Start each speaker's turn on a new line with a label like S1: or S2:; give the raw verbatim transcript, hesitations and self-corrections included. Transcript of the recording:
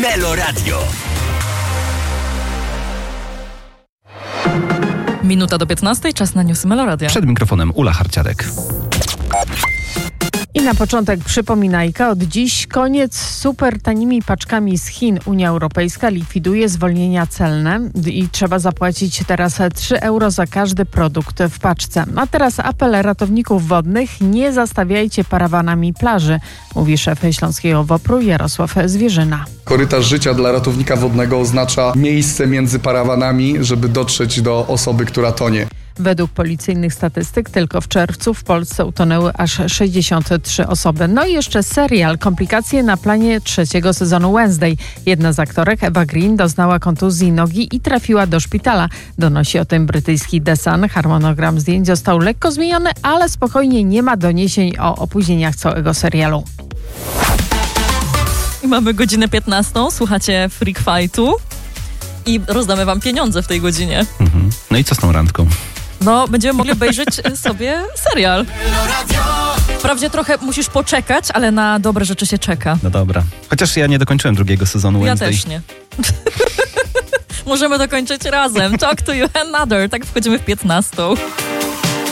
S1: Melo Radio.
S2: Minuta do piętnastej, czas na newsy Melo Radia.
S3: Przed mikrofonem Ula Harciarek.
S4: I na początek przypominajka, od dziś koniec z super tanimi paczkami z Chin. Unia Europejska likwiduje zwolnienia celne i trzeba zapłacić teraz trzy euro za każdy produkt w paczce. A teraz apel ratowników wodnych: nie zastawiajcie parawanami plaży, mówi szef Śląskiego W O P R-u Jarosław Zwierzyna.
S5: Korytarz życia dla ratownika wodnego oznacza miejsce między parawanami, żeby dotrzeć do osoby, która tonie.
S4: Według policyjnych statystyk tylko w czerwcu w Polsce utonęły aż sześćdziesiąt trzy osoby. No i jeszcze serial. Komplikacje na planie trzeciego sezonu Wednesday. Jedna z aktorek, Eva Green, doznała kontuzji nogi i trafiła do szpitala. Donosi o tym brytyjski The Sun. Harmonogram zdjęć został lekko zmieniony, ale spokojnie, nie ma doniesień o opóźnieniach całego serialu.
S2: I mamy godzinę piętnastą, słuchacie Freak Fightu i rozdamy wam pieniądze w tej godzinie.
S3: Mhm. No i co z tą randką?
S2: No, będziemy mogli obejrzeć sobie serial. Wprawdzie trochę musisz poczekać, ale na dobre rzeczy się czeka.
S3: No dobra. Chociaż ja nie dokończyłem drugiego sezonu
S2: Ja
S3: Wednesday.
S2: też nie. Możemy dokończyć razem. Talk to you another. Tak wchodzimy w piętnastą.